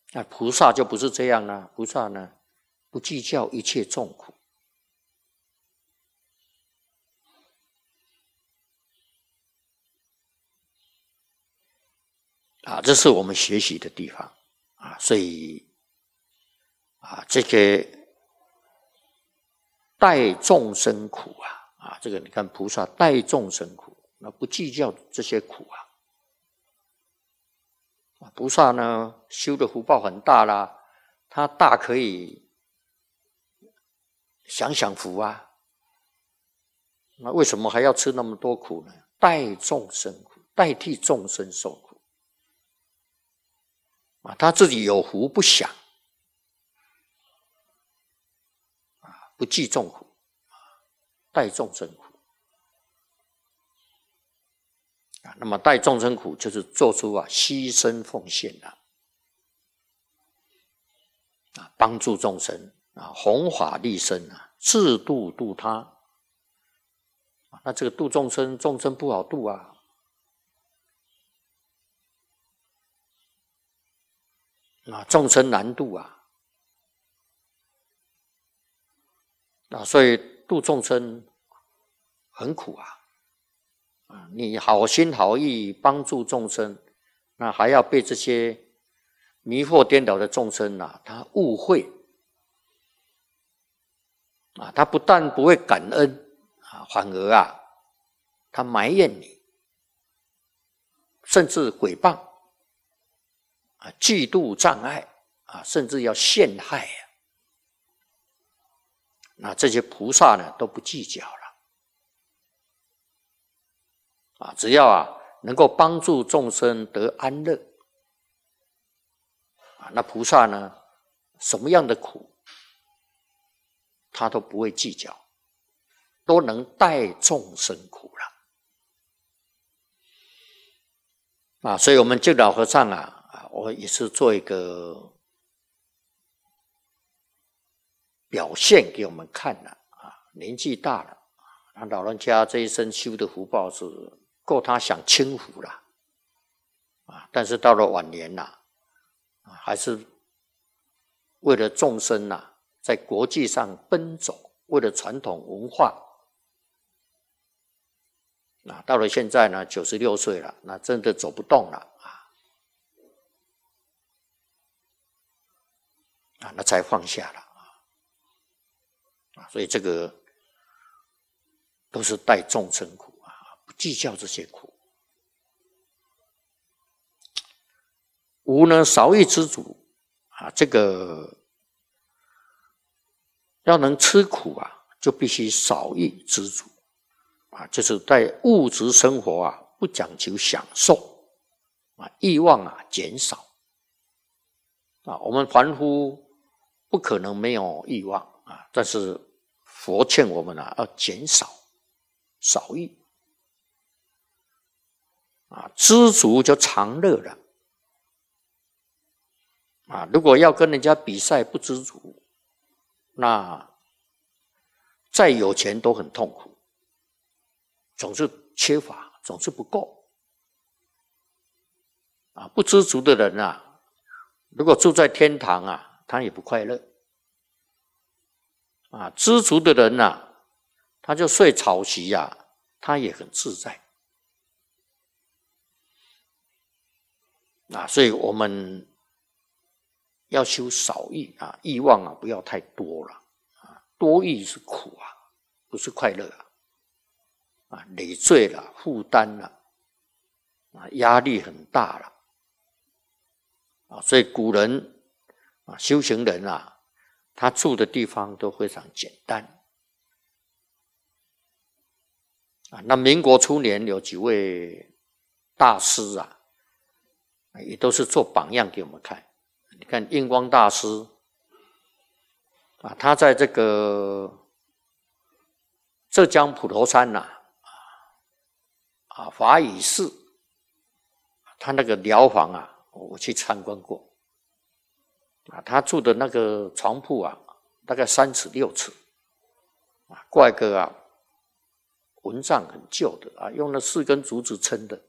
那菩萨就不是这样了，菩萨呢不计较一切众苦。这是我们学习的地方所以这个代众生苦这个你看菩萨代众生苦，那不计较这些苦菩萨呢修的福报很大啦，他大可以享福那为什么还要吃那么多苦呢？代众生苦，代替众生受苦他自己有福不享不计众苦，代众生苦那么代众生苦就是做出牺牲奉献帮助众生弘法利生自度度他那这个度众生，众生不好度众生难度所以度众生很苦你好心好意帮助众生，那还要被这些迷惑颠倒的众生他误会他不但不会感恩反而他埋怨你，甚至诽谤嫉妒障碍甚至要陷害那这些菩萨呢都不计较了只要能够帮助众生得安乐那菩萨呢什么样的苦他都不会计较，都能代众生苦了所以我们净老和尚我也是做一个表现给我们看年纪大了老人家这一生修的福报是够他享清福了但是到了晚年还是为了众生在国际上奔走，为了传统文化到了现在呢96岁了，那真的走不动了那才放下了所以这个都是代众生苦不计较这些苦。无呢少欲知足这个要能吃苦就必须少欲知足就是在物质生活不讲求享受欲望减少我们凡夫不可能没有欲望但是佛劝我们要减少少欲知足就常乐了如果要跟人家比赛不知足，那再有钱都很痛苦，总是缺乏，总是不够不知足的人如果住在天堂他也不快乐知足的人他就睡草席他也很自在所以我们要修少欲欲望不要太多了多欲是苦不是快乐累赘了，负担了压力很大了所以古人修行人他住的地方都非常简单那民国初年有几位大师也都是做榜样给我们看。你看印光大师他在这个浙江普陀山法雨寺他那个寮房我去参观过他住的那个床铺大概3尺6尺挂一个蚊帐很旧的用了4根竹子撑的